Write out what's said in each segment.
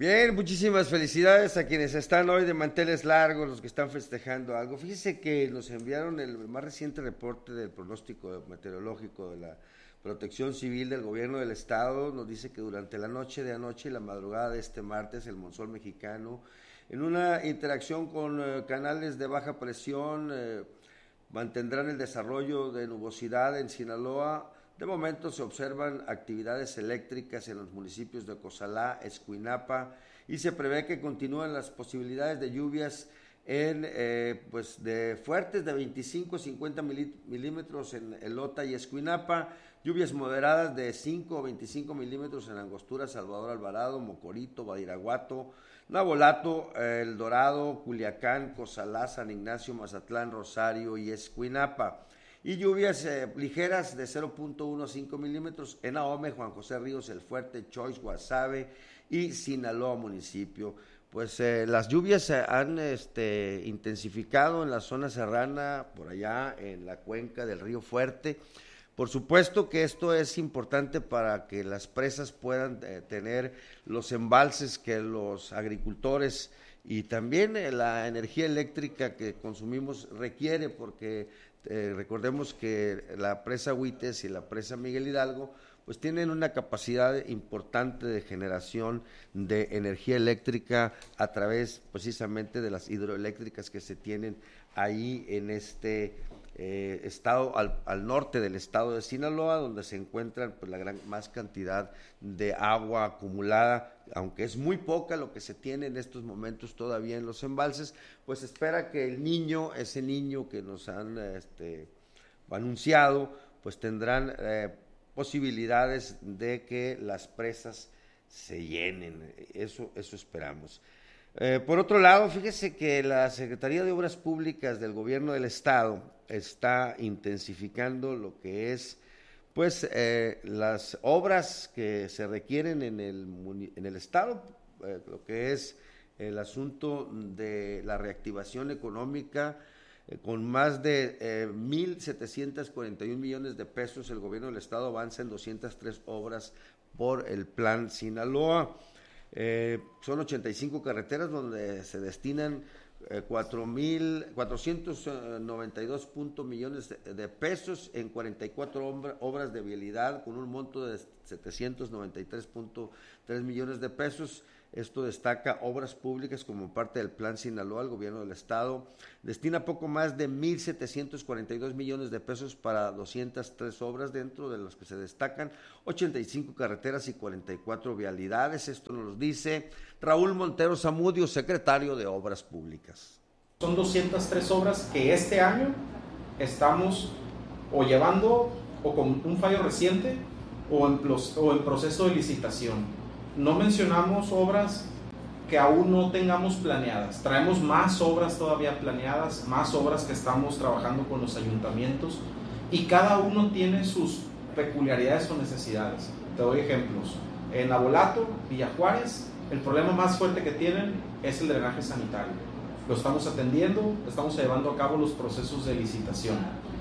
Bien, muchísimas felicidades a quienes están hoy de manteles largos, los que están festejando algo. Fíjese que nos enviaron el más reciente reporte del pronóstico meteorológico de la Protección Civil del Gobierno del Estado. Nos dice que durante la noche de anoche y la madrugada de este martes, el monzón mexicano, en una interacción con canales de baja presión, mantendrán el desarrollo de nubosidad en Sinaloa. De momento se observan actividades eléctricas en los municipios de Cozalá, Escuinapa, y se prevé que continúen las posibilidades de lluvias pues de fuertes de 25 a 50 milímetros en Elota y Escuinapa, lluvias moderadas de 5 o 25 milímetros en Angostura, Salvador Alvarado, Mocorito, Badiraguato, Navolato, El Dorado, Culiacán, Cozalá, San Ignacio, Mazatlán, Rosario y Escuinapa. Y lluvias ligeras de 0.1 a 5 milímetros en Ahome, Juan José Ríos, El Fuerte, Choix, Guasave y Sinaloa municipio. Pues las lluvias se han intensificado en la zona serrana, por allá en la cuenca del río Fuerte. Por supuesto que esto es importante para que las presas puedan tener los embalses que los agricultores y también la energía eléctrica que consumimos requiere, porque recordemos que la presa Huites y la presa Miguel Hidalgo pues tienen una capacidad importante de generación de energía eléctrica a través precisamente de las hidroeléctricas que se tienen ahí en este estado, al norte del estado de Sinaloa, donde se encuentran pues, más cantidad de agua acumulada, aunque es muy poca lo que se tiene en estos momentos todavía en los embalses. Pues espera que ese niño que nos han anunciado, pues tendrán posibilidades de que las presas se llenen, eso esperamos. Por otro lado, fíjese que la Secretaría de Obras Públicas del Gobierno del Estado está intensificando lo que es pues las obras que se requieren en el Estado, lo que es el asunto de la reactivación económica. Con más de 1,741 millones de pesos, el gobierno del estado avanza en 203 obras por el Plan Sinaloa. Son 85 carreteras donde se destinan 492 millones de pesos en 44 obras de vialidad con un monto de 793.3 millones de pesos. Esto destaca obras públicas como parte del Plan Sinaloa. El gobierno del estado destina poco más de 1,742 millones de pesos para 203 obras, dentro de las que se destacan 85 carreteras y 44 vialidades. Esto nos lo dice Raúl Montero Zamudio, secretario de Obras Públicas. Son 203 obras que este año estamos o llevando o con un fallo reciente o en proceso de licitación. No mencionamos obras que aún no tengamos planeadas. Traemos más obras todavía planeadas, más obras que estamos trabajando con los ayuntamientos y cada uno tiene sus peculiaridades o necesidades. Te doy ejemplos. En Navolato, Villa Juárez, el problema más fuerte que tienen es el drenaje sanitario. Lo estamos atendiendo, estamos llevando a cabo los procesos de licitación.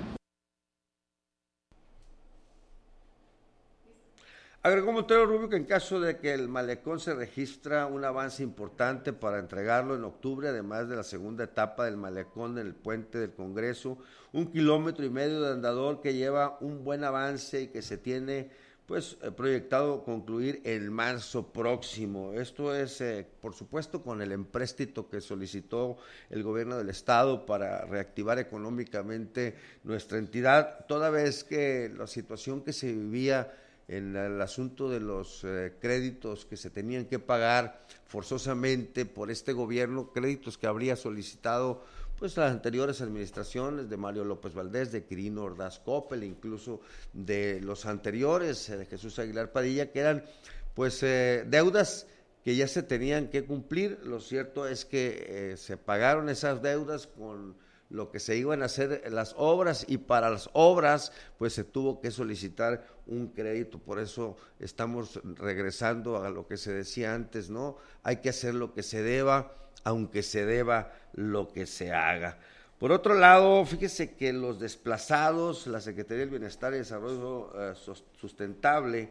Agregó Montero Rubio que en caso de que el malecón se registra un avance importante para entregarlo en octubre, además de la segunda etapa del malecón en el puente del Congreso, 1,5 kilómetros de andador que lleva un buen avance y que se tiene pues proyectado concluir en marzo próximo. Esto es, por supuesto, con el empréstito que solicitó el gobierno del estado para reactivar económicamente nuestra entidad, toda vez que la situación que se vivía en el asunto de los créditos que se tenían que pagar forzosamente por este gobierno, créditos que habría solicitado pues las anteriores administraciones de Mario López Valdés, de Quirino Ordaz Coppel, incluso de los anteriores, de Jesús Aguilar Padilla, que eran pues deudas que ya se tenían que cumplir. Lo cierto es que se pagaron esas deudas con lo que se iban a hacer las obras, y para las obras pues se tuvo que solicitar un crédito. Por eso estamos regresando a lo que se decía antes, ¿no? Hay que hacer lo que se deba, aunque se deba lo que se haga. Por otro lado, fíjese que los desplazados, la Secretaría del Bienestar y Desarrollo Sustentable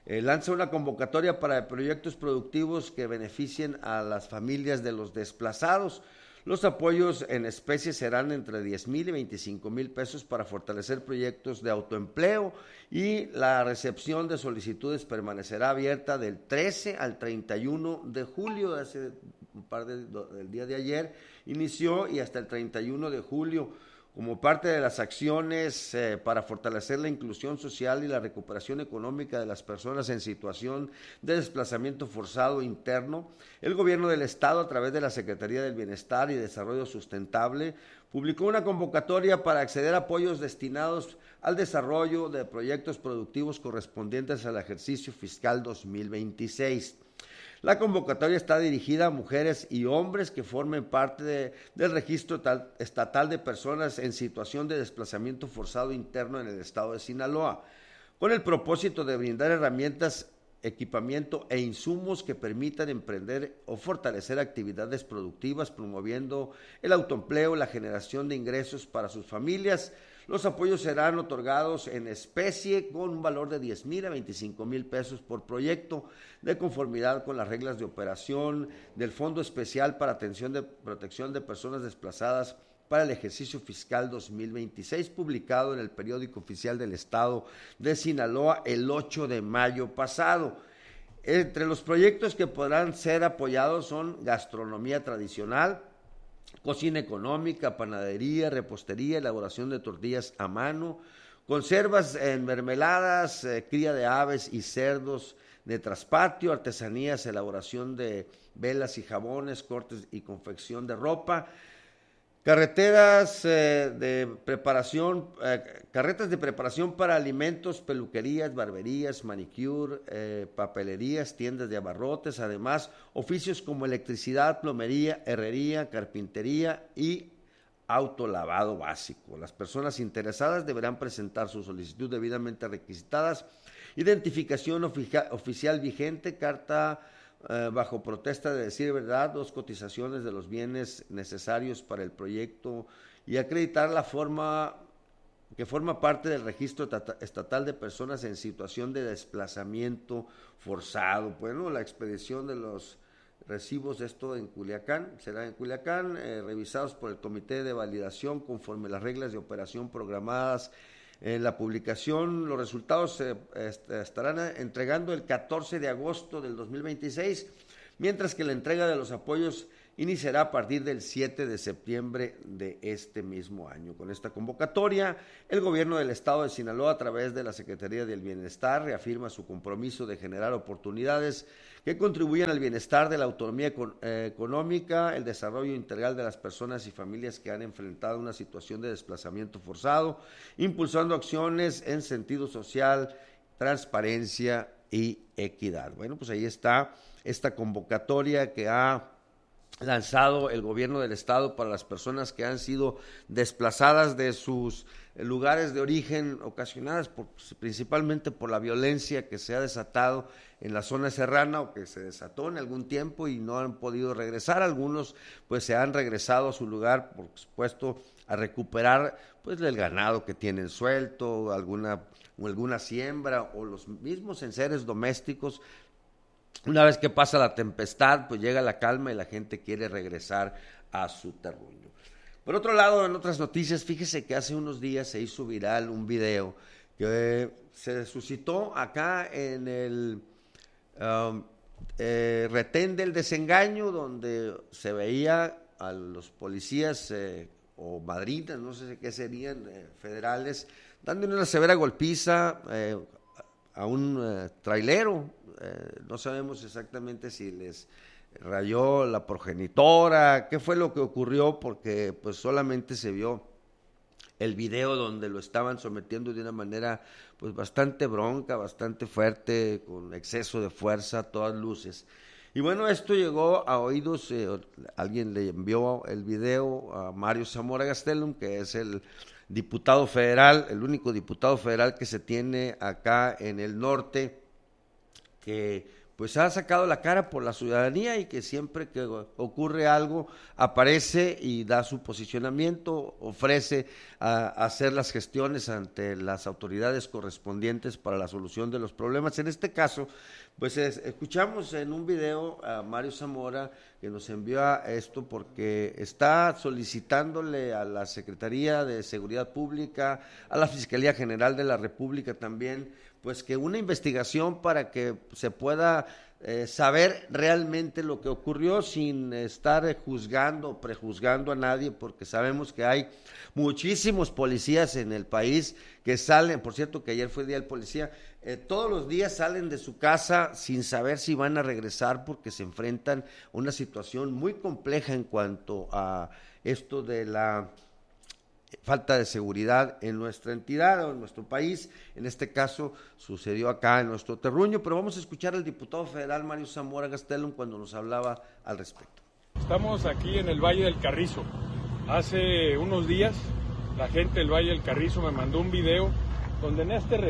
lanza una convocatoria para proyectos productivos que beneficien a las familias de los desplazados. Los apoyos en especie serán entre 10,000 y 25,000 pesos para fortalecer proyectos de autoempleo, y la recepción de solicitudes permanecerá abierta del 13 al 31 de julio, hace el día de ayer inició, y hasta el 31 de julio. Como parte de las acciones para fortalecer la inclusión social y la recuperación económica de las personas en situación de desplazamiento forzado interno, el gobierno del estado, a través de la Secretaría del Bienestar y Desarrollo Sustentable, publicó una convocatoria para acceder a apoyos destinados al desarrollo de proyectos productivos correspondientes al ejercicio fiscal 2026. La convocatoria está dirigida a mujeres y hombres que formen parte del registro estatal de personas en situación de desplazamiento forzado interno en el estado de Sinaloa, con el propósito de brindar herramientas, equipamiento e insumos que permitan emprender o fortalecer actividades productivas, promoviendo el autoempleo, la generación de ingresos para sus familias. Los apoyos serán otorgados en especie con un valor de 10,000 a 25,000 pesos por proyecto, de conformidad con las reglas de operación del Fondo Especial para Atención de Protección de Personas Desplazadas para el ejercicio fiscal 2026, publicado en el Periódico Oficial del Estado de Sinaloa el 8 de mayo pasado. Entre los proyectos que podrán ser apoyados son gastronomía tradicional, cocina económica, panadería, repostería, elaboración de tortillas a mano, conservas en mermeladas, cría de aves y cerdos de traspatio, artesanías, elaboración de velas y jabones, cortes y confección de ropa, carretas de preparación para alimentos, peluquerías, barberías, manicure, papelerías, tiendas de abarrotes, además oficios como electricidad, plomería, herrería, carpintería y autolavado básico. Las personas interesadas deberán presentar su solicitud debidamente requisitadas, identificación oficial vigente, carta bajo protesta de decir verdad, 2 cotizaciones de los bienes necesarios para el proyecto, y acreditar la forma que forma parte del registro estatal de personas en situación de desplazamiento forzado. Bueno, la expedición de los recibos, esto en Culiacán, será en Culiacán, revisados por el Comité de Validación conforme las reglas de operación programadas. En la publicación, los resultados se estarán entregando el 14 de agosto del 2026, mientras que la entrega de los apoyos iniciará a partir del 7 de septiembre de este mismo año. Con esta convocatoria, el gobierno del estado de Sinaloa, a través de la Secretaría del Bienestar, reafirma su compromiso de generar oportunidades que contribuyan al bienestar de la autonomía económica, el desarrollo integral de las personas y familias que han enfrentado una situación de desplazamiento forzado, impulsando acciones en sentido social, transparencia y equidad. Bueno, pues ahí está esta convocatoria que ha lanzado el gobierno del estado para las personas que han sido desplazadas de sus lugares de origen, ocasionadas principalmente por la violencia que se ha desatado en la zona serrana, o que se desató en algún tiempo y no han podido regresar. Algunos pues se han regresado a su lugar, por supuesto, a recuperar pues el ganado que tienen suelto, alguna siembra, o los mismos enseres domésticos. Una vez que pasa la tempestad, pues llega la calma y la gente quiere regresar a su terruño. Por otro lado, en otras noticias, fíjese que hace unos días se hizo viral un video que se suscitó acá en el retén del Desengaño, donde se veía a los policías o madrinas, no sé qué serían, federales, dándole una severa golpiza a un trailero. No sabemos exactamente si les rayó la progenitora, qué fue lo que ocurrió, porque pues solamente se vio el video donde lo estaban sometiendo de una manera pues bastante bronca, bastante fuerte, con exceso de fuerza a todas luces. Y bueno, esto llegó a oídos, alguien le envió el video a Mario Zamora Gastelum, que es el diputado federal, el único diputado federal que se tiene acá en el norte, que pues ha sacado la cara por la ciudadanía y que siempre que ocurre algo aparece y da su posicionamiento, ofrece a hacer las gestiones ante las autoridades correspondientes para la solución de los problemas. En este caso, pues escuchamos en un video a Mario Zamora, que nos envió a esto porque está solicitándole a la Secretaría de Seguridad Pública, a la Fiscalía General de la República también, pues que una investigación para que se pueda saber realmente lo que ocurrió sin estar juzgando o prejuzgando a nadie, porque sabemos que hay muchísimos policías en el país que salen, por cierto que ayer fue Día del Policía, todos los días salen de su casa sin saber si van a regresar porque se enfrentan a una situación muy compleja en cuanto a esto de la falta de seguridad en nuestra entidad o en nuestro país. En este caso sucedió acá en nuestro terruño, pero vamos a escuchar al diputado federal Mario Zamora Gastelum cuando nos hablaba al respecto. Estamos aquí en el Valle del Carrizo. Hace unos días la gente del Valle del Carrizo me mandó un video donde en este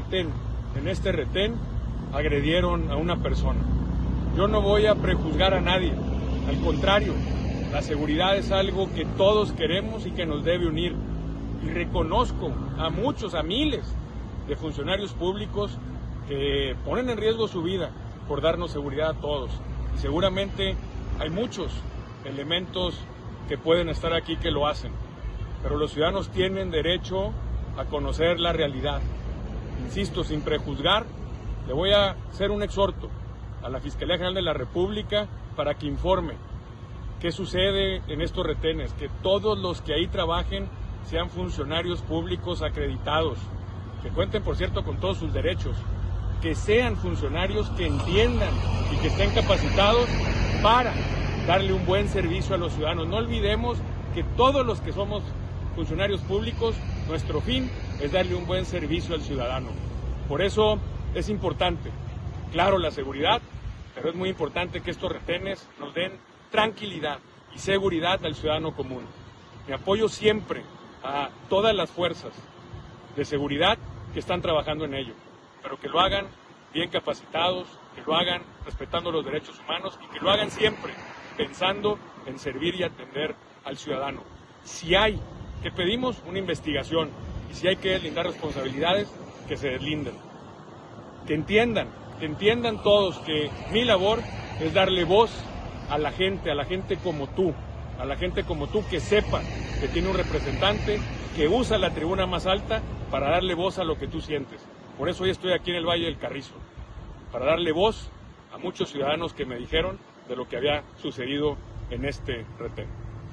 retén agredieron a una persona. Yo no voy a prejuzgar a nadie, al contrario, la seguridad es algo que todos queremos y que nos debe unir. Y reconozco a muchos, a miles de funcionarios públicos que ponen en riesgo su vida por darnos seguridad a todos. Y seguramente hay muchos elementos que pueden estar aquí que lo hacen, pero los ciudadanos tienen derecho a conocer la realidad. Insisto, sin prejuzgar, le voy a hacer un exhorto a la Fiscalía General de la República para que informe qué sucede en estos retenes, que todos los que ahí trabajen sean funcionarios públicos acreditados, que cuenten, por cierto, con todos sus derechos, que sean funcionarios que entiendan y que estén capacitados para darle un buen servicio a los ciudadanos. No olvidemos que todos los que somos funcionarios públicos, nuestro fin es darle un buen servicio al ciudadano. Por eso es importante, claro, la seguridad, pero es muy importante que estos retenes nos den tranquilidad y seguridad al ciudadano común. Mi apoyo siempre a todas las fuerzas de seguridad que están trabajando en ello, pero que lo hagan bien capacitados, que lo hagan respetando los derechos humanos y que lo hagan siempre pensando en servir y atender al ciudadano. Si hay que pedimos una investigación y si hay que deslindar responsabilidades, que se deslinden. Que entiendan todos que mi labor es darle voz a la gente como tú, a la gente como tú que sepa que tiene un representante que usa la tribuna más alta para darle voz a lo que tú sientes. Por eso hoy estoy aquí en el Valle del Carrizo, para darle voz a muchos ciudadanos que me dijeron de lo que había sucedido en este retén.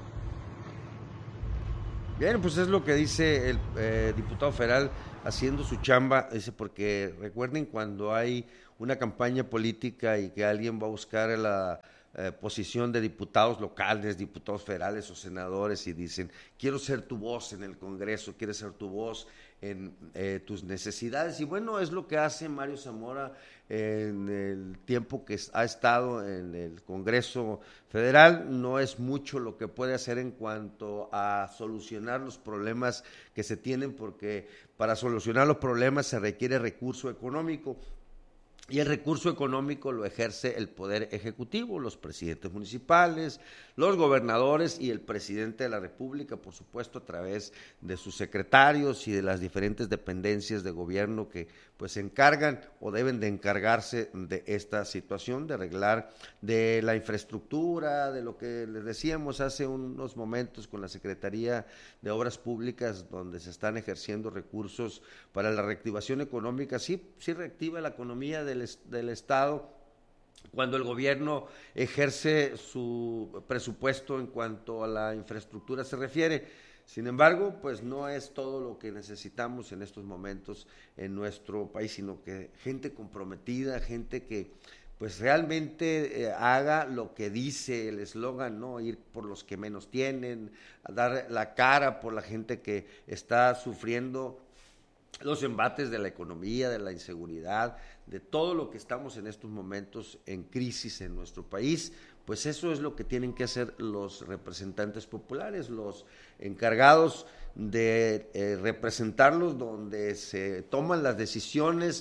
Bien, pues es lo que dice el diputado federal haciendo su chamba, dice, porque recuerden cuando hay una campaña política y que alguien va a buscar la posición de diputados locales, diputados federales o senadores y dicen, quiero ser tu voz en el Congreso, quiero ser tu voz en tus necesidades. Y bueno, es lo que hace Mario Zamora en el tiempo que ha estado en el Congreso Federal. No es mucho lo que puede hacer en cuanto a solucionar los problemas que se tienen, porque para solucionar los problemas se requiere recurso económico. Y el recurso económico lo ejerce el Poder Ejecutivo, los presidentes municipales, los gobernadores y el presidente de la República, por supuesto, a través de sus secretarios y de las diferentes dependencias de gobierno que pues se encargan o deben de encargarse de esta situación, de arreglar de la infraestructura, de lo que les decíamos hace unos momentos con la Secretaría de Obras Públicas, donde se están ejerciendo recursos para la reactivación económica. Sí reactiva la economía del Estado cuando el gobierno ejerce su presupuesto en cuanto a la infraestructura se refiere. Sin embargo, pues no es todo lo que necesitamos en estos momentos en nuestro país, sino que gente comprometida, gente que pues realmente haga lo que dice el eslogan, ¿no? Ir por los que menos tienen, dar la cara por la gente que está sufriendo los embates de la economía, de la inseguridad, de todo lo que estamos en estos momentos en crisis en nuestro país. Pues eso es lo que tienen que hacer los representantes populares, los encargados de representarlos, donde se toman las decisiones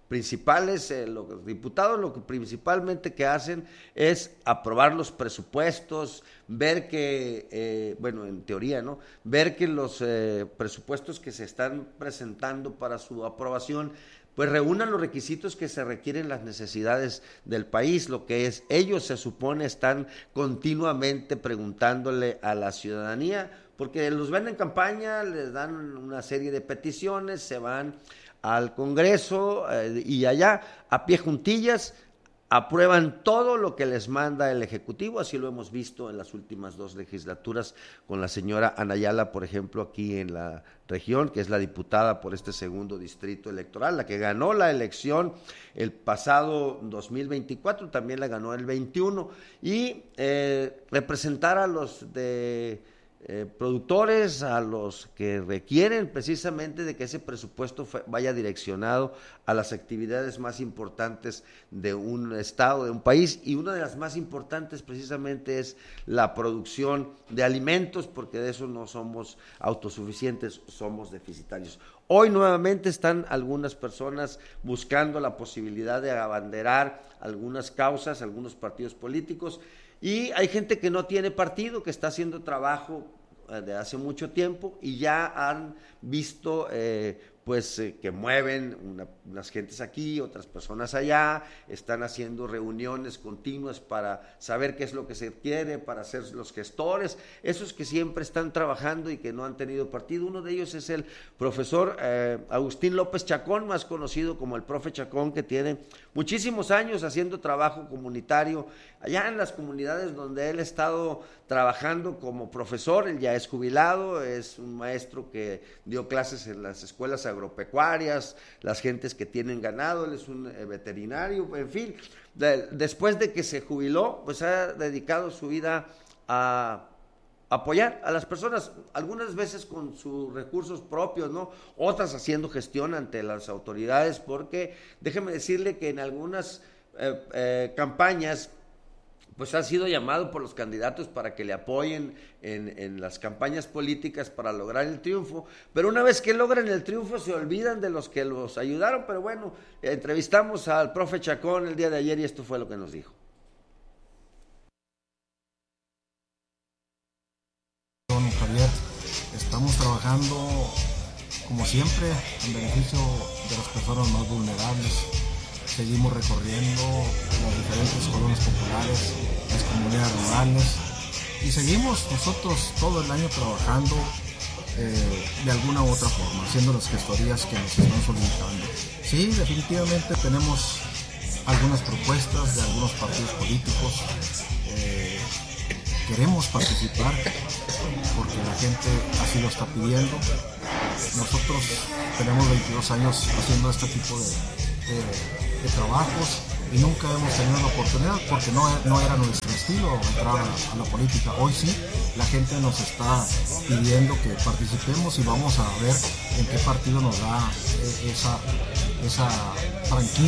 principales, los diputados lo que principalmente que hacen es aprobar los presupuestos, ver que, bueno, en teoría, ¿no? Ver que los presupuestos que se están presentando para su aprobación pues reúnan los requisitos que se requieren las necesidades del país, lo que es, ellos se supone están continuamente preguntándole a la ciudadanía, porque los ven en campaña, les dan una serie de peticiones, se van al Congreso y allá a pie juntillas aprueban todo lo que les manda el Ejecutivo, así lo hemos visto en las últimas 2 legislaturas con la señora Ana Ayala, por ejemplo, aquí en la región, que es la diputada por este 2º distrito electoral, la que ganó la elección el pasado 2024, también la ganó el 21, y representar a los de productores, a los que requieren precisamente de que ese presupuesto vaya direccionado a las actividades más importantes de un estado, de un país, y una de las más importantes precisamente es la producción de alimentos, porque de eso no somos autosuficientes, somos deficitarios. Hoy nuevamente están algunas personas buscando la posibilidad de abanderar algunas causas, algunos partidos políticos, y hay gente que no tiene partido, que está haciendo trabajo de hace mucho tiempo y ya han visto que mueven unas gentes aquí, otras personas allá, están haciendo reuniones continuas para saber qué es lo que se quiere, para ser los gestores, esos que siempre están trabajando y que no han tenido partido. Uno de ellos es el profesor Agustín López Chacón, más conocido como el profe Chacón, que tiene muchísimos años haciendo trabajo comunitario allá en las comunidades donde él ha estado trabajando como profesor. Él ya es jubilado, es un maestro que dio clases en las escuelas agropecuarias, las gentes que tienen ganado, él es un veterinario, en fin, después de que se jubiló, pues ha dedicado su vida a apoyar a las personas, algunas veces con sus recursos propios, ¿no? Otras haciendo gestión ante las autoridades, porque déjeme decirle que en algunas campañas pues ha sido llamado por los candidatos para que le apoyen en las campañas políticas para lograr el triunfo, pero una vez que logran el triunfo se olvidan de los que los ayudaron. Pero bueno, entrevistamos al profe Chacón el día de ayer y esto fue lo que nos dijo. Javier, estamos trabajando como siempre en beneficio de las personas más vulnerables. Seguimos recorriendo las diferentes colonias populares, las comunidades rurales y seguimos nosotros todo el año trabajando de alguna u otra forma, haciendo las gestorías que nos están solicitando. Sí, definitivamente tenemos algunas propuestas de algunos partidos políticos. Queremos participar porque la gente así lo está pidiendo. Nosotros tenemos 22 años haciendo este tipo de trabajos y nunca hemos tenido la oportunidad porque no era nuestro estilo entrar a la política. Hoy sí, la gente nos está pidiendo que participemos y vamos a ver en qué partido nos da esa franquicia.